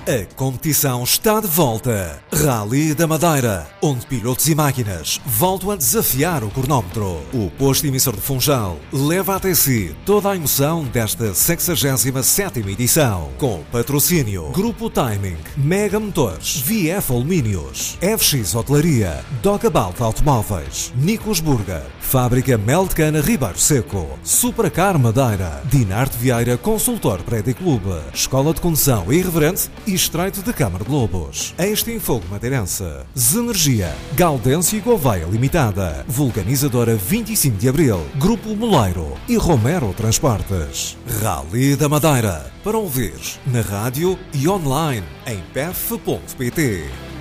A competição está de volta. Rally da Madeira, onde pilotos e máquinas voltam a desafiar o cronómetro. O posto emissor de Funchal leva até si toda a emoção desta 67ª edição. Com patrocínio Grupo Timing, Mega Motores, VF Alumínios, FX Hotelaria, Docabout Automóveis, Nicos Burger, Fábrica Mel de Cana Ribeiro Seco, Supracar Madeira, Dinarte Vieira Consultor Prédio Clube, Escola de Condução Irreverente e Estreito de Câmara de Lobos. Este Fogo Madeirense. Zenergia, Gaudêncio e Gouveia Limitada, Vulcanizadora 25 de Abril, Grupo Moleiro e Romero Transportes. Rally da Madeira, para ouvir na rádio e online em pef.pt.